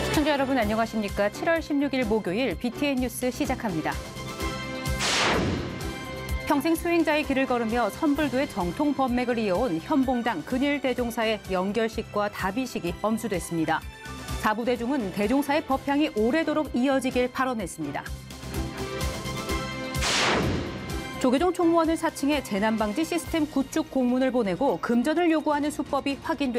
시청자 여러분 안녕하십니까? 7월 16일 목요일 BTN 뉴스 시작합니다. 평생 수행자의 길을 걸으며 선불도의 정통 법맥을 이어온 현봉당 근일대종사의 영결식과 답의식이 엄수됐습니다. 4부 대중은 대종사의 법향이 오래도록 이어지길 발언했습니다. 조계종 총무원을 사칭해 재난방지 시스템 구축 공문을 보내고 금전을 요구하는 수법이 확인됐습니다.